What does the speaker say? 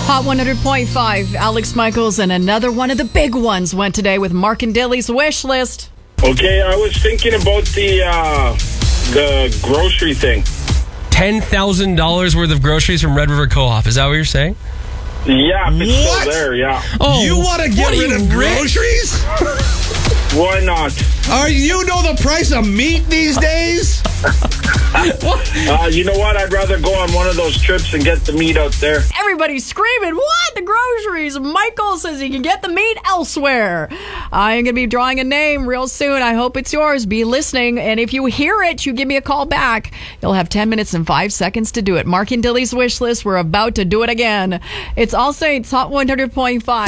Hot 100.5, Alex Michaels, and another one of the big ones went today with Mark and Dilly's wish list. Okay, I was thinking about the grocery thing. $10,000 worth of groceries from Red River Co-op. Is that what you're saying? Yeah, if it's What? still there, yeah. Oh, You want to get rid of groceries? Why not? You know the price of meat these days? You know what? I'd rather go on one of those trips and get the meat out there. Everybody's screaming, what? The groceries. Michael says you can get the meat elsewhere. I am going to be drawing a name real soon. I hope it's yours. Be listening. And if you hear it, you give me a call back. You'll have 10 minutes and 5 seconds to do it. Mark and Dilly's wish list. We're about to do it again. It's All Saints Hot 100.5.